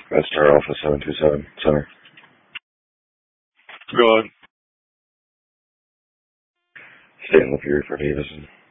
Red Star Alpha 727, center. Go ahead. Stanley Fury for Davison.